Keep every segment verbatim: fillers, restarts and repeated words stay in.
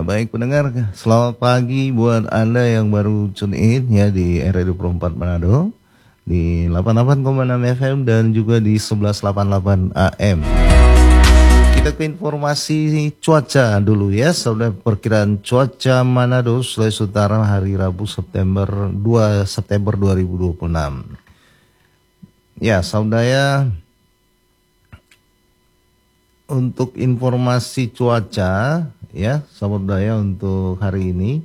baik pendengar, selamat pagi buat Anda yang baru tune in ya di R R I dua puluh empat Manado di delapan puluh delapan koma enam F M dan juga di sebelas delapan puluh delapan A M. Kita ke informasi cuaca dulu ya, saudara. Perkiraan cuaca Manado Sulawesi Utara hari Rabu September dua September dua ribu dua puluh enam. Ya, saudara, untuk informasi cuaca ya, sahabat budaya untuk hari ini,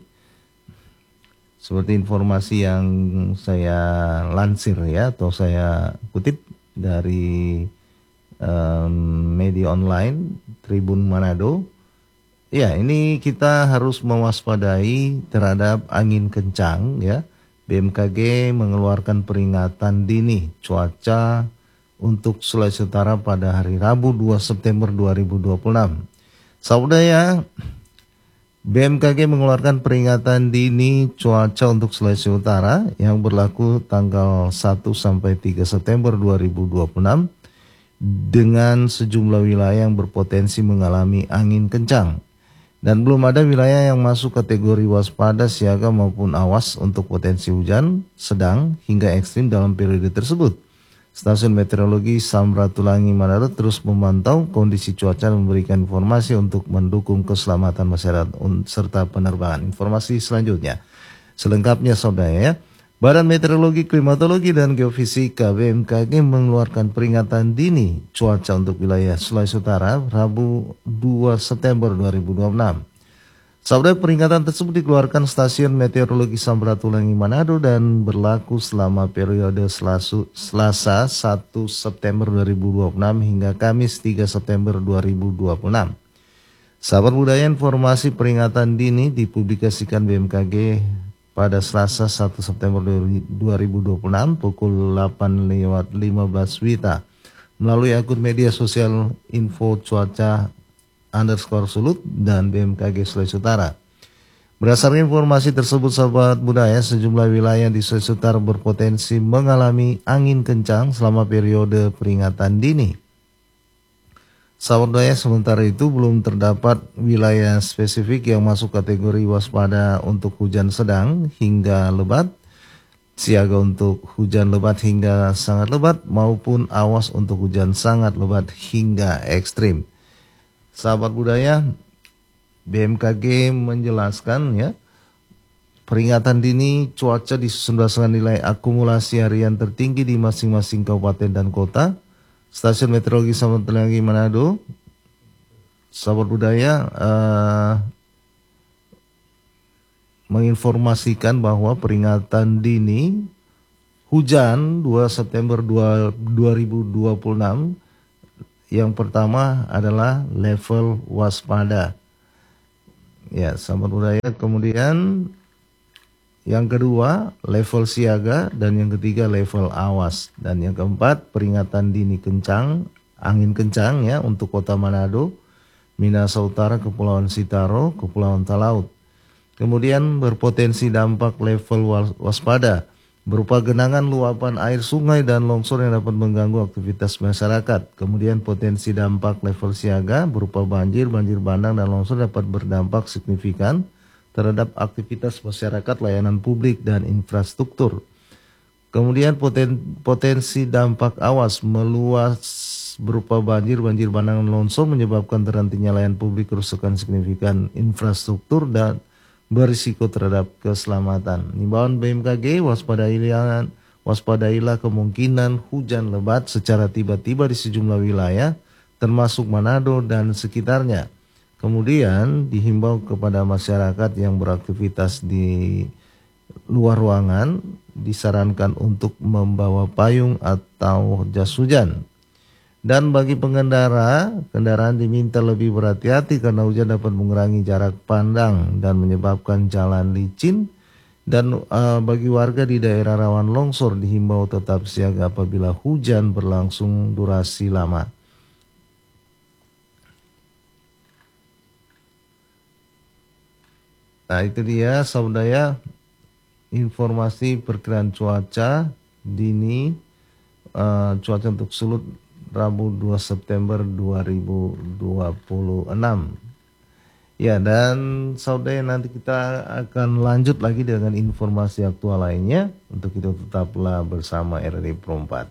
seperti informasi yang saya lansir ya, atau saya kutip dari um, media online Tribun Manado. Ya, ini kita harus mewaspadai terhadap angin kencang ya. B M K G mengeluarkan peringatan dini cuaca untuk Sulawesi Utara pada hari Rabu dua September dua ribu dua puluh enam. Saudara, B M K G mengeluarkan peringatan dini cuaca untuk Sulawesi Utara yang berlaku tanggal satu sampai tiga September dua ribu dua puluh enam dengan sejumlah wilayah yang berpotensi mengalami angin kencang. Dan belum ada wilayah yang masuk kategori waspada, siaga maupun awas untuk potensi hujan sedang hingga ekstrim dalam periode tersebut. Stasiun Meteorologi Samratulangi Manado terus memantau kondisi cuaca dan memberikan informasi untuk mendukung keselamatan masyarakat serta penerbangan. Informasi selanjutnya, selengkapnya saudara ya. Badan Meteorologi, Klimatologi dan Geofisika B M K G mengeluarkan peringatan dini cuaca untuk wilayah Sulawesi Utara Rabu dua September dua ribu dua puluh enam. Saudara, peringatan tersebut dikeluarkan Stasiun Meteorologi Samratulangi Manado dan berlaku selama periode Selasu, Selasa satu September dua ribu dua puluh enam hingga Kamis tiga September dua ribu dua puluh enam. Sahabat budaya, informasi peringatan dini dipublikasikan B M K G pada Selasa satu September dua ribu dua puluh enam pukul delapan lewat lima belas W I T A melalui akun media sosial info cuaca underscore Sulut dan B M K G Sulawesi Utara. Berdasarkan informasi tersebut, sahabat budaya, sejumlah wilayah di Sulawesi Utara berpotensi mengalami angin kencang selama periode peringatan dini. Sahabat budaya, sementara itu belum terdapat wilayah spesifik yang masuk kategori waspada untuk hujan sedang hingga lebat, siaga untuk hujan lebat hingga sangat lebat, maupun awas untuk hujan sangat lebat hingga ekstrim. Sahabat budaya, B M K G menjelaskan ya, peringatan dini cuaca disusun berdasarkan nilai akumulasi harian tertinggi di masing-masing kabupaten dan kota. Stasiun Meteorologi Samratulangi Manado, sahabat budaya, uh, menginformasikan bahwa peringatan dini hujan dua September dua ribu dua puluh enam yang pertama adalah level waspada. Ya, sahabat budaya. Kemudian yang kedua level siaga dan yang ketiga level awas. Dan yang keempat peringatan dini kencang, angin kencang ya untuk Kota Manado, Minahasa Utara, Kepulauan Sitaro, Kepulauan Talaut. Kemudian berpotensi dampak level waspada berupa genangan luapan air sungai dan longsor yang dapat mengganggu aktivitas masyarakat. Kemudian potensi dampak level siaga berupa banjir, banjir bandang dan longsor dapat berdampak signifikan terhadap aktivitas masyarakat, layanan publik dan infrastruktur. Kemudian poten, potensi dampak awas meluas berupa banjir, banjir bandang dan longsor menyebabkan terhentinya layanan publik, kerusakan signifikan infrastruktur dan berisiko terhadap keselamatan. Himbauan B M K G, waspadailah, waspadailah kemungkinan hujan lebat secara tiba-tiba di sejumlah wilayah termasuk Manado dan sekitarnya. Kemudian dihimbau kepada masyarakat yang beraktivitas di luar ruangan disarankan untuk membawa payung atau jas hujan. Dan bagi pengendara, kendaraan diminta lebih berhati-hati karena hujan dapat mengurangi jarak pandang dan menyebabkan jalan licin. Dan uh, bagi warga di daerah rawan longsor dihimbau tetap siaga apabila hujan berlangsung durasi lama. Nah, itu dia saudara, informasi perkiraan cuaca dini uh, cuaca untuk Sulut Rabu dua September dua ribu dua puluh enam. Ya, dan saudara nanti kita akan lanjut lagi dengan informasi aktual lainnya. Untuk itu tetaplah bersama R R I Pro empat.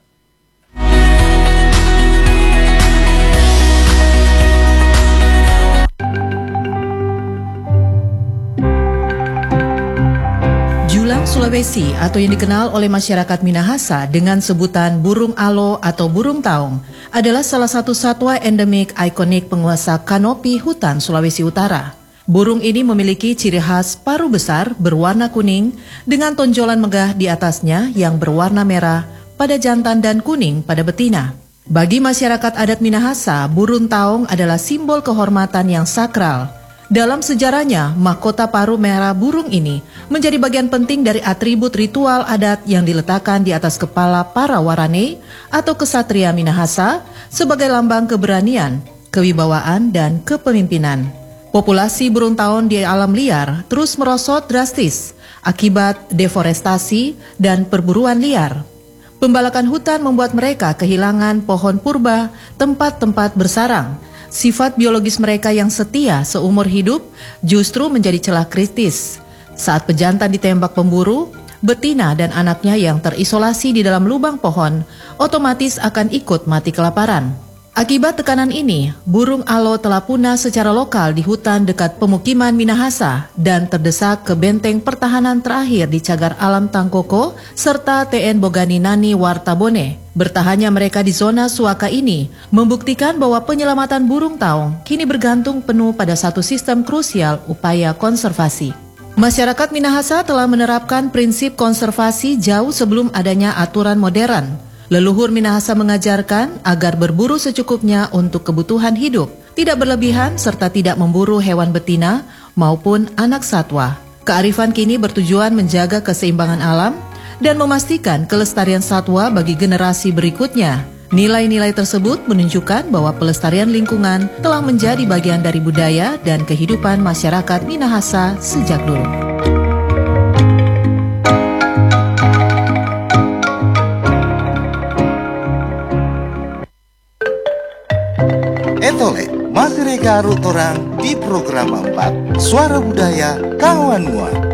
Julang Sulawesi atau yang dikenal oleh masyarakat Minahasa dengan sebutan burung alo atau burung taung adalah salah satu satwa endemik ikonik penguasa kanopi hutan Sulawesi Utara. Burung ini memiliki ciri khas paruh besar berwarna kuning dengan tonjolan megah di atasnya yang berwarna merah pada jantan dan kuning pada betina. Bagi masyarakat adat Minahasa, burung taung adalah simbol kehormatan yang sakral. Dalam sejarahnya, mahkota paruh merah burung ini menjadi bagian penting dari atribut ritual adat yang diletakkan di atas kepala para warane atau kesatria Minahasa sebagai lambang keberanian, kewibawaan, dan kepemimpinan. Populasi burung taung di alam liar terus merosot drastis akibat deforestasi dan perburuan liar. Pembalakan hutan membuat mereka kehilangan pohon purba, tempat-tempat bersarang. Sifat biologis mereka yang setia seumur hidup justru menjadi celah kritis. Saat pejantan ditembak pemburu, betina dan anaknya yang terisolasi di dalam lubang pohon otomatis akan ikut mati kelaparan. Akibat tekanan ini, burung alo telah punah secara lokal di hutan dekat pemukiman Minahasa dan terdesak ke benteng pertahanan terakhir di cagar alam Tangkoko serta T N Bogani Nani Wartabone. Bertahannya mereka di zona suaka ini membuktikan bahwa penyelamatan burung taung kini bergantung penuh pada satu sistem krusial upaya konservasi. Masyarakat Minahasa telah menerapkan prinsip konservasi jauh sebelum adanya aturan modern. Leluhur Minahasa mengajarkan agar berburu secukupnya untuk kebutuhan hidup, tidak berlebihan serta tidak memburu hewan betina maupun anak satwa. Kearifan kini bertujuan menjaga keseimbangan alam dan memastikan kelestarian satwa bagi generasi berikutnya. Nilai-nilai tersebut menunjukkan bahwa pelestarian lingkungan telah menjadi bagian dari budaya dan kehidupan masyarakat Minahasa sejak dulu. Etole, masih reka arut orang di program empat Suara Budaya Kawan Mua.